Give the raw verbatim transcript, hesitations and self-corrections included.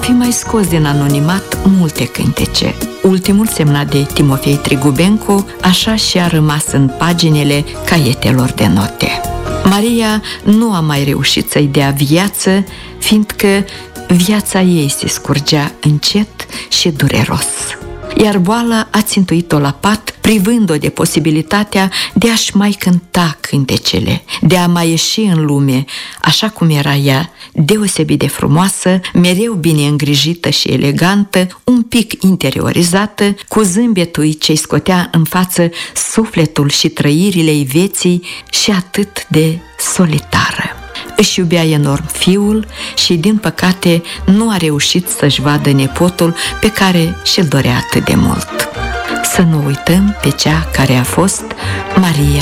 fi mai scos din anonimat multe cântece. Ultimul, semnat de Timofei Trigubencu, așa și-a rămas în paginile caietelor de note. Maria nu a mai reușit să-i dea viață, fiindcă viața ei se scurgea încet și dureros. Iar boala a țintuit-o la pat, privând-o de posibilitatea de a-și mai cânta cântecele, de a mai ieși în lume, așa cum era ea, deosebit de frumoasă, mereu bine îngrijită și elegantă, un pic interiorizată, cu zâmbetul ce-i scotea în față sufletul și trăirile ei vieții și atât de solitară. Își iubea enorm fiul și, din păcate, nu a reușit să-și vadă nepotul pe care și-l dorea atât de mult. Să nu uităm pe cea care a fost Maria